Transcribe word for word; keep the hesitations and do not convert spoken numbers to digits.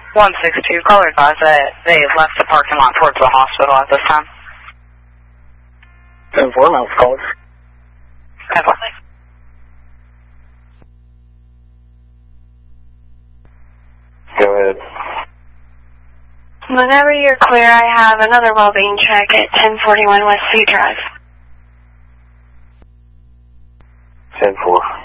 one six two, caller advised that they have left the parking lot towards the hospital at this time. ten four, mouth caller. ten four. Go ahead. Whenever you're clear, I have another well-being check at ten forty-one West C Drive. ten four.